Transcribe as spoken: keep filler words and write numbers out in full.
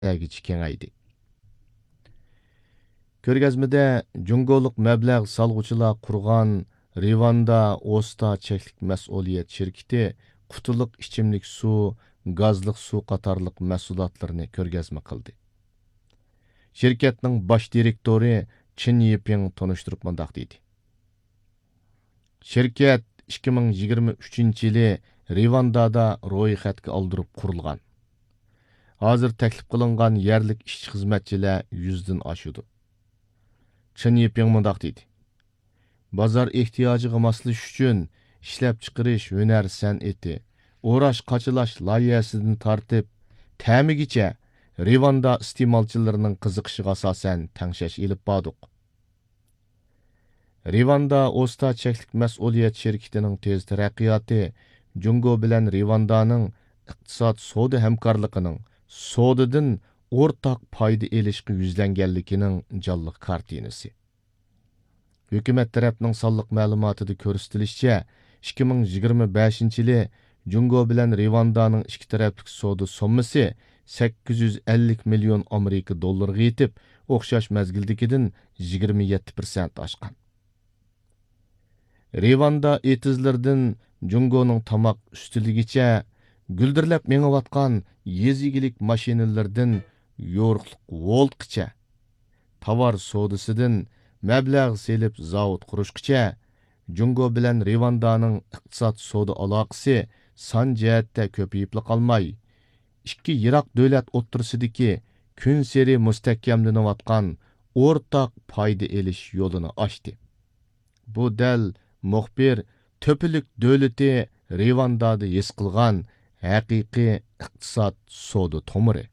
әгіч кеңейді. Көргәзмәдә Джунголык мәбләғ салгычылар құрған Риванда Оста чеклік мәс'улият şirketi qutuluq içimlik su, gazlıq su qatarlıq мәсулатларны көргәзмә qildi. Şirketning bosh direktori Chin Yiping tonuşturup mundaq dedi. Şirket ikki ming yigirma uchinchi yili Rivandada ro'yxatga oldirib qurilgan. Hozir taklif qilingan yerlik ishchi xizmatchilar yuzdan oshudi. Chin Yiping mundaq dedi. Bozor ehtiyojiga moslashish uchun ishlab chiqarish hunar san'ati, o'rash qochilash loyihasidan tortib ta'migacha Rivanda iste'molchilarining qiziqishiga asosan tangshash ilib bordik. Rivanda Osta cheklik mas'uliyat şirketining tez taraqqiyoti Jungo bilan Rivandaning iqtisod savdo hamkorligining savdodan o'rtaq foyda elishga yuzlanganligining jonliq kartinasi. Hukumat tarafning sonliq ma'lumotida ko'rsatilishicha, ikki ming yigirma beshinchi yili Jungo bilan Rivandaning ikki taraflik savdo summasi sakkiz yuz ellik million Amerika dollariga yetib, o'xshash mazgildagidan yigirma yetti prosent oshgan. Rivanda etizlardan Jungoning tomoq ustiligicha guldirlab mengayotgan yezigilik mashinalardan yo'riqliq Voltqicha, tovar savdosidan mablag' selib zavod qurishgacha Jungo bilan Rivandaning iqtisod savdo aloqasi son jihatda ko'payib qolmay, ikki yiroq davlat o'ttirsidagi kun seri mustahkamlanayotgan o'rtaq foyda elish yo'lini ochdi. Bu dal muxbir to'pilik davlati Rivandada his qilgan haqiqiy iqtisod savdo tomiri.